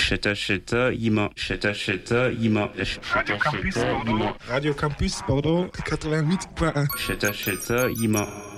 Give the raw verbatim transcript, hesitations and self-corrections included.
Cheta cheta ima. Cheta cheta ima. Radio Campus, Cheta pardon. ima. Radio Campus, pardon, quatre-vingt-huit point un. Cheta cheta ima.